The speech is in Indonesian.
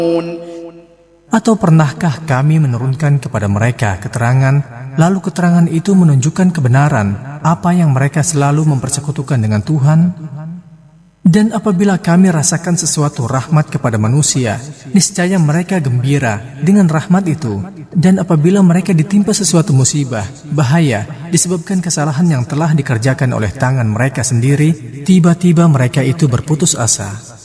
Atau pernahkah kami menurunkan kepada mereka keterangan, lalu keterangan itu menunjukkan kebenaran apa yang mereka selalu mempersekutukan dengan Tuhan? Dan apabila kami rasakan sesuatu rahmat kepada manusia, niscaya mereka gembira dengan rahmat itu. Dan apabila mereka ditimpa sesuatu musibah, bahaya, disebabkan kesalahan yang telah dikerjakan oleh tangan mereka sendiri, tiba-tiba mereka itu berputus asa.